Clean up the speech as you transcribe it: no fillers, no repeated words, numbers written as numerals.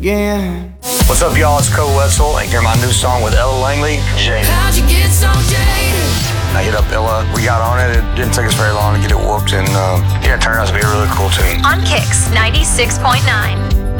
again. What's up, y'all? It's Cole Wetzel, and hear my new song with Ella Langley, Jaded. How'd you get so jaded? I hit up Ella. We got on it. It didn't take us very long to get it whooped, and it turned out to be a really cool tune. On Kicks 96.9.